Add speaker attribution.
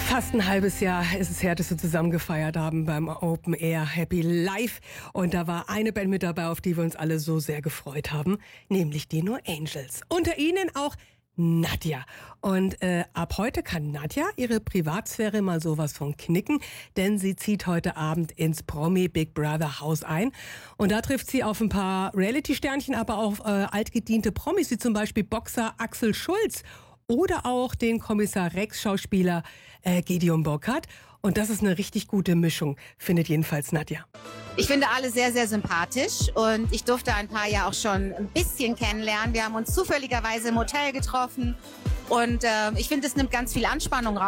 Speaker 1: Fast ein halbes Jahr ist es her, dass wir zusammen gefeiert haben beim Open Air Happy Live. Und da war eine Band mit dabei, auf die wir uns alle so sehr gefreut haben, nämlich die No Angels. Unter ihnen auch Nadja. Und ab heute kann Nadja ihre Privatsphäre mal sowas von knicken, denn sie zieht heute Abend ins Promi Big Brother Haus ein. Und da trifft sie auf ein paar Reality-Sternchen, aber auch altgediente Promis, wie zum Beispiel Boxer Axel Schulz oder auch den Kommissar Rex-Schauspieler Gideon Burkhardt. Und das ist eine richtig gute Mischung, findet jedenfalls Nadja.
Speaker 2: Ich finde alle sehr, sehr sympathisch und ich durfte ein paar ja auch schon ein bisschen kennenlernen. Wir haben uns zufälligerweise im Hotel getroffen und ich finde, es nimmt ganz viel Anspannung raus.